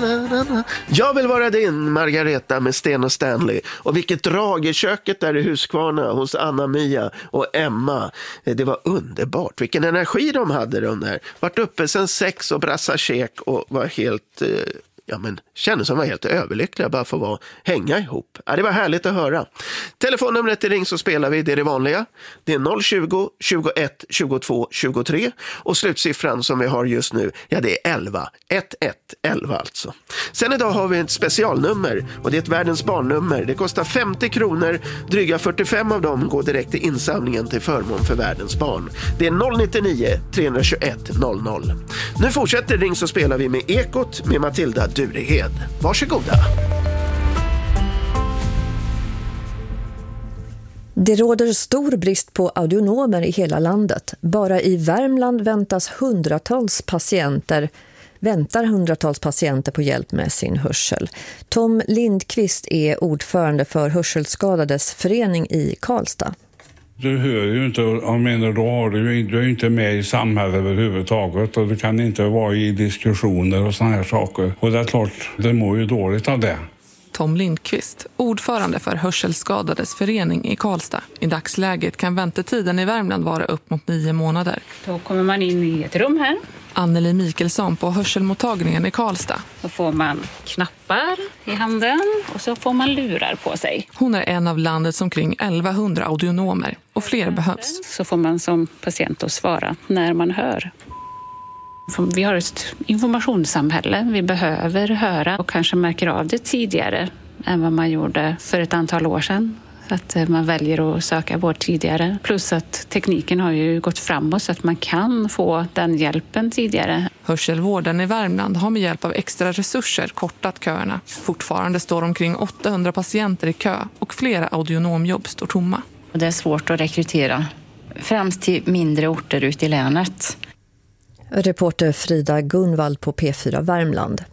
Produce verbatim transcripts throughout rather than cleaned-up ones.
Jag vill vara din, Margareta med Sten och Stanley. Och vilket drag i köket där i Huskvarna hos Anna-Mia och Emma. Det var underbart. Vilken energi de hade de där. Vart uppe sen sex och brassa käk och var helt... Eh, ja men kändes som var helt överlyckliga bara för att vara, hänga ihop. Ja, det var härligt att höra. Telefonnumret i Ring så spelar vi, det är det vanliga. Det är noll tjugo, tjugoett, tjugotvå, tjugotre och slutsiffran som vi har just nu, ja det är elva, ett ett elva alltså. Sen idag har vi ett specialnummer och det är ett världens barnnummer. Det kostar femtio kronor, dryga fyrtiofem av dem går direkt till insamlingen till förmån för världens barn. Det är noll nittionio, trehundratjugoett, noll noll. Nu fortsätter Ring så spelar vi med Ekot med Matilda Durehed. Varsågoda. Det råder stor brist på audionomer i hela landet. Bara i Värmland väntas hundratals patienter väntar hundratals patienter på hjälp med sin hörsel. Tom Lindqvist är ordförande för Hörselskadades förening i Karlstad. Du hör ju inte, jag menar, då har du, du är ju inte med i samhället överhuvudtaget och du kan inte vara i diskussioner och såna här saker. Och det är klart, det mår ju dåligt av det. Tom Lindqvist, ordförande för Hörselskadades förening i Karlstad. I dagsläget kan väntetiden i Värmland vara upp mot nio månader. Då kommer man in i ett rum här. Anneli Mikelsson på hörselmottagningen i Karlstad. Då får man knappar i handen och så får man lurar på sig. Hon är en av landets omkring elvahundra audionomer och fler behövs. Så får man som patient att svara när man hör. Vi har ett informationssamhälle. Vi behöver höra och kanske märker av det tidigare än vad man gjorde för ett antal år sedan. Att man väljer att söka vård tidigare. Plus att tekniken har ju gått framåt så att man kan få den hjälpen tidigare. Hörselvården i Värmland har med hjälp av extra resurser kortat köerna. Fortfarande står omkring åttahundra patienter i kö och flera audionomjobb står tomma. Det är svårt att rekrytera, främst till mindre orter ute i länet. Reporter Frida Gunvald på P fyra Värmland.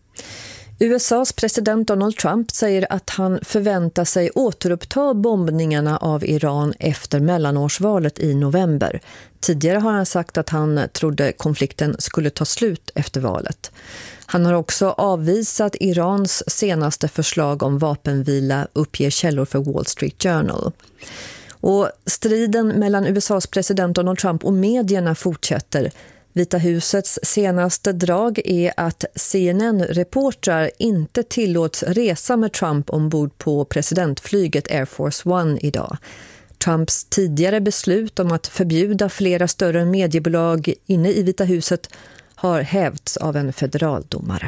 U S A:s president Donald Trump säger att han förväntar sig återuppta bombningarna av Iran efter mellanårsvalet i november. Tidigare har han sagt att han trodde konflikten skulle ta slut efter valet. Han har också avvisat Irans senaste förslag om vapenvila, uppger källor för Wall Street Journal. Och striden mellan U S A:s president Donald Trump och medierna fortsätter. Vita husets senaste drag är att C N N-reportrar inte tillåts resa med Trump ombord på presidentflyget Air Force One idag. Trumps tidigare beslut om att förbjuda flera större mediebolag inne i Vita huset har hävts av en federaldomare.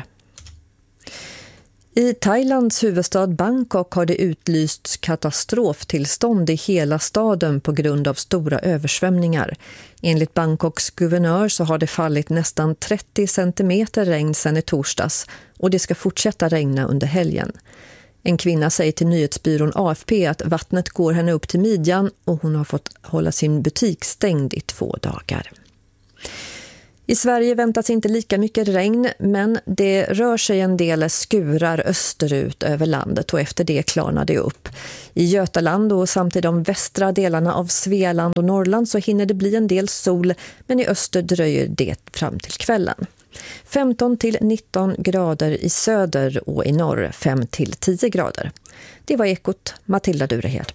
I Thailands huvudstad Bangkok har det utlysts katastroftillstånd i hela staden på grund av stora översvämningar. Enligt Bangkoks guvernör så har det fallit nästan trettio centimeter regn sedan i torsdags och det ska fortsätta regna under helgen. En kvinna säger till nyhetsbyrån A F P att vattnet går henne upp till midjan och hon har fått hålla sin butik stängd i två dagar. I Sverige väntas inte lika mycket regn, men det rör sig en del skurar österut över landet och efter det klarnar det upp. I Götaland och samt i de västra delarna av Svealand och Norrland så hinner det bli en del sol, men i öster dröjer det fram till kvällen. femton till nitton grader i söder och i norr fem till tio grader. Det var Ekot, Matilda Durehed.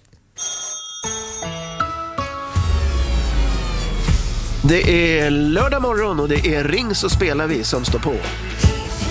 Det är lördag morgon och det är Ring så spelar vi som står på.